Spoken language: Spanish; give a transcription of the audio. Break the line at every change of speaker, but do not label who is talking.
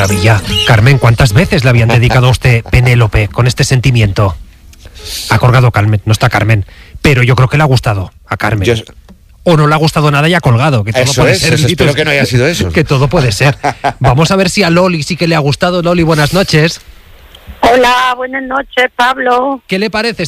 maravilla. Carmen, ¿cuántas veces le habían dedicado a usted Penélope con este sentimiento? Ha colgado Carmen, no está Carmen, pero yo creo que le ha gustado a Carmen. O no le ha gustado nada y ha colgado. Que todo
eso
puede
es,
ser,
espero que no haya sido eso.
Que todo puede ser. Vamos a ver si a Loli sí que le ha gustado. Loli, buenas noches.
Hola, buenas noches, Pablo.
¿Qué le parece